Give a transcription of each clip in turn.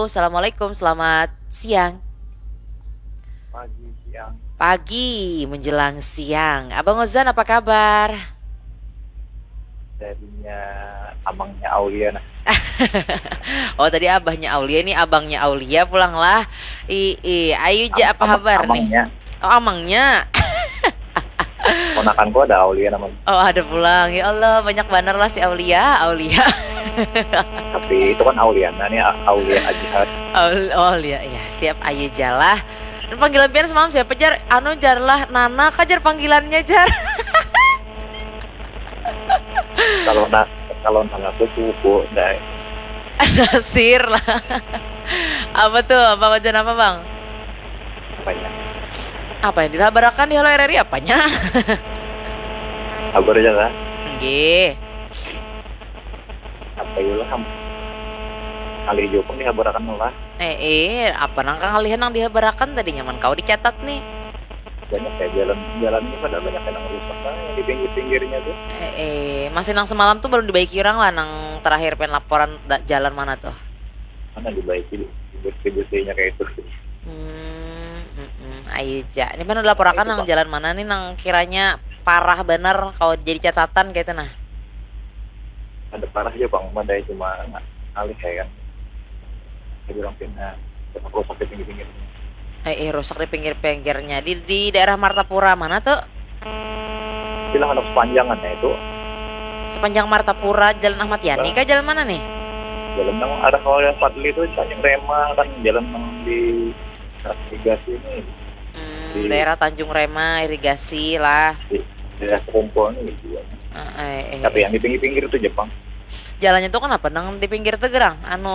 Assalamualaikum, selamat siang. Pagi, siang. Pagi menjelang siang. Abang Ozan apa kabar? Jadinya abangnya Aulia. Nah, Oh tadi abahnya Aulia, ini abangnya Aulia pulanglah. Ayu Ja apa kabar nih? abangnya, Oh amangnya. ponakan gua ada Aulia namanya. Oh ada pulang. Ya Allah banyak banner lah si Aulia, Aulia. Tapi itu kan Auliana nih, Aulia Ajihad. Aulia ya siap Ayu Jalah. Dan panggilan pian semalam siapa Jar? Anu Jar lah Nana kajar panggilannya Jar. Kalau kalau nana tuh pupu, dai. Nasir lah. Apa tuh? Abang Ozan apa bang? Apanya? Apa yang dilabarakan di Halo RRI apanya? Kabar aja lah. Nggih. Apa ya lah? Kali hijau pun dihabarakan lah. Apa nangkang kalian yang dihabarakan tadi nyaman kau dicatat nih. Banyak kayak jalan ini pada banyak yang rusak lah yang di pinggir-pinggirnya tuh. Masih nang semalam tuh belum dibaiki orang lah nang terakhir pen laporan jalan mana tuh? Mana dibaiki bersih-bersihnya kayak itu. Ayo ja, ini mana dilaporkan nang jalan mana nih nang kiranya parah bener kalau jadi catatan kayak itu nah. Ada parah aja bang, badai cuma alih kayak kan. Saya bilang pindah, cuma rusak di pinggir-pinggirnya. Rusak di pinggir-pinggirnya di daerah Martapura mana tuh? Bilang anak sepanjangan ya itu. Sepanjang Martapura Jalan Ahmad Yani kah jalan mana nih? Jalan yang arah Kuala Fadli itu Tanjung Rema kan, jalan yang di irigasi ini Daerah Tanjung Rema irigasi lah. di daerah Kumpul ini juga. Tapi yang di pinggir-pinggir itu Jepang. Jalannya tuh kan apa nang di pinggir Tegerang anu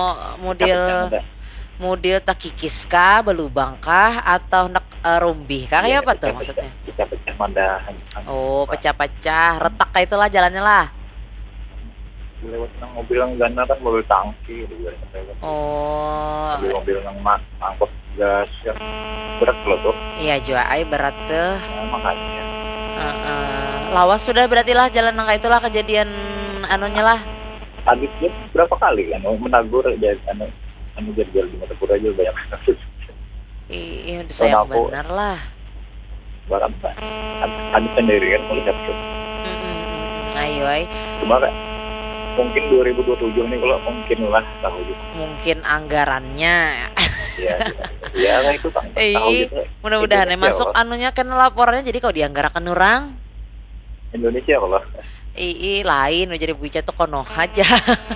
model takikis kah belubang kah atau nak rumbih kah kayak apa tuh maksudnya? Pecah-pecah mandahan. Oh pecah-pecah retak kayak itulah jalannya lah. Lewat nang mobil yang gana kan mobil tangki gitu. Oh Mobil yang angkut gas yang berat loh tuh. iya juga ay berat tuh. Nah, makanya Lawas sudah berarti lah jalan nang kayak itulah kejadian anunya lah. habis dia berapa kali kan menagur jadi jadi di Matapura aja banyak kasus. Iya sayang bener lah. Barang ada sendiri kan melihat tuh. Ayo ay. Cuma mungkin 2027 nih kalau mungkin lah tahu gitu. Mungkin anggarannya. Ya lah itu kan. Mudah-mudahan masuk anunya kan laporannya jadi kalau dianggarkan orang Indonesia kalau lain jadi buica tuh kono aja.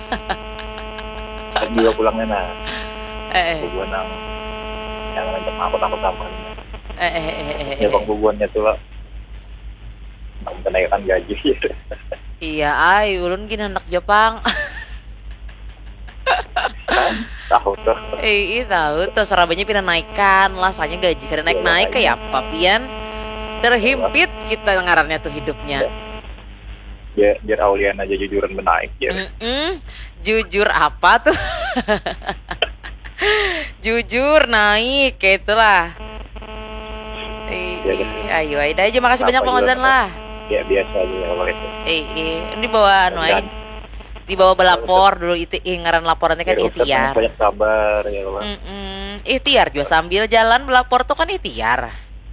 juga pulangnya nah. Bubuan yang ngajak angkot-angkot tambahan. Ya bang bubuannya tuh lah. Kenaikan gaji. Iya, ay ulun gini hendak Jepang. Tahu tuh. Tahu tuh serabanya pindah naikkan lah, soalnya gaji kada naik kayak apa pian terhimpit kita ngarannya tuh hidupnya. Ya, biar Aulian aja jujuran menaik ya. Jujur apa tuh? Jujur naik kayak itulah. Ayo aja makasih banyak Bang Ozan lah. Ya biasa aja kalau itu. Ini bawa anu ay. Dibawa belapor dulu itu ngaran laporannya kan ikhtiar. Banyak sabar ya Allah. Ikhtiar juga sambil jalan belapor tuh kan ikhtiar.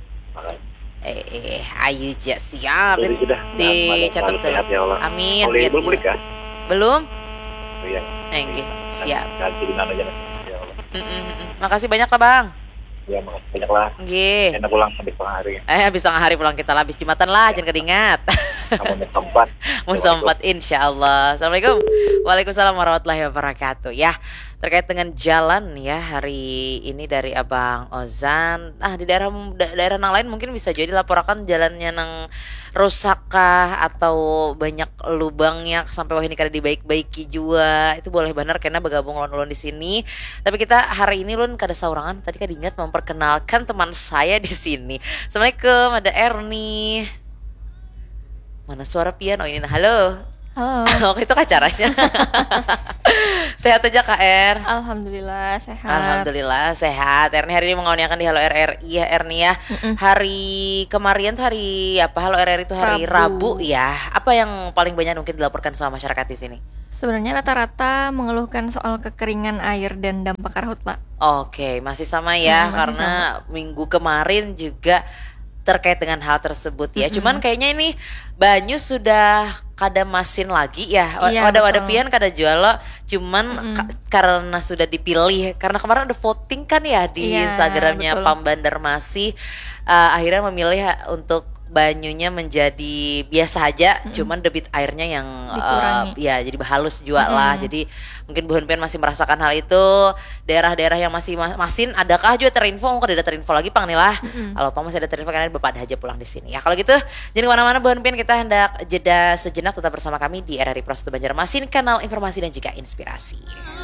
Ayo ja siap. Dicatat tuh. Ya Amin. Belum menikah? Belum? Oh, iya. Siap. Ganti di mana aja ya Allah. Makasih banyak lah Bang. Ya makasih banyak lah. Nggih. Enak pulang sampai tengah hari. Habis tengah hari pulang kita lah, habis Jumatan lah, jangan kedingat. Kamu sempat. Sempat insyaallah. Assalamualaikum. Waalaikumsalam warahmatullahi wabarakatuh. Ya, terkait dengan jalan ya hari ini dari Abang Ozan. Di daerah nang lain mungkin bisa jadi laporkan jalannya nang rusak kah atau banyak lubangnya sampai wah ini kada dibaik-baiki juga. Itu boleh benar karena bergabung ulun-ulun di sini. Tapi kita hari ini ulun kada saurangan. Tadi kada ingat memperkenalkan teman saya di sini. Assalamualaikum, ada Erni. Mana suara piano ini? Nah, halo. Halo. Oke, itu kan caranya. Sehat aja Kak Er? Alhamdulillah sehat. Alhamdulillah sehat. Erni hari ini mengauniakan di Halo RRI ya Erni ya. Hari kemarin tuh hari apa? Halo RRI itu hari Rabu ya. Apa yang paling banyak mungkin dilaporkan sama masyarakat di sini? Sebenarnya rata-rata mengeluhkan soal kekeringan air dan dampak karhutla. Oke, masih sama ya, Masih karena minggu kemarin juga terkait dengan hal tersebut ya. Cuman kayaknya ini Banyu sudah kada masin lagi ya. Iya, Wadah betul. pian kada jual, cuman karena sudah dipilih, karena kemarin ada voting kan ya di Iya, Instagramnya betul. Pam Bandarmasi, akhirnya memilih untuk Banyunya menjadi biasa aja, cuman debit airnya yang Dikurangi. ya jadi halus juga lah. Jadi mungkin Bu Hunpian masih merasakan hal itu. Daerah-daerah yang masih masin, adakah juga terinfo? Mungkin ada terinfo lagi Pang nih lah. Kalau Pang masih ada terinfo karena Bapak ada aja pulang di sini. Ya kalau gitu jangan kemana-mana Bu Hunpian, kita hendak jeda sejenak, tetap bersama kami di RRI Pro 1 Banjarmasin, kanal informasi dan juga inspirasi.